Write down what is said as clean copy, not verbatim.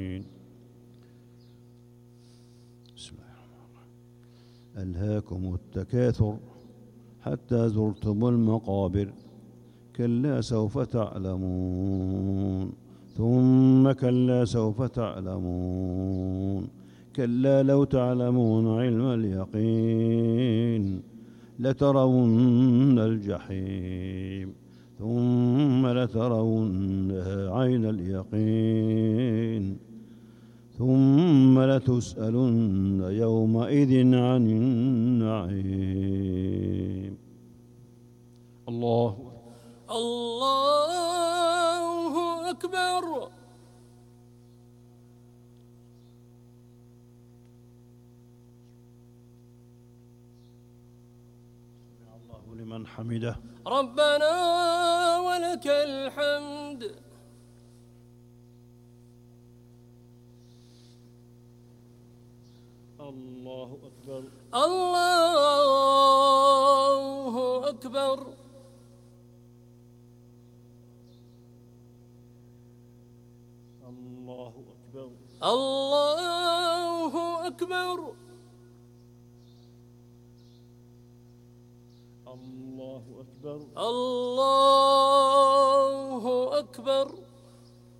بسم الله الرحمن الرحيم. ألهاكم التكاثر حتى زرتم المقابر كلا سوف تعلمون ثم كلا سوف تعلمون كلا لو تعلمون علم اليقين لترون الجحيم ثم لترونها عين اليقين ثم لتسألن يومئذ عن النعيم. الله أكبر. الله لمن حمده. ربنا ولك الحمد. الله أكبر. الله أكبر. الله أكبر. الله أكبر. الله أكبر. الله أكبر.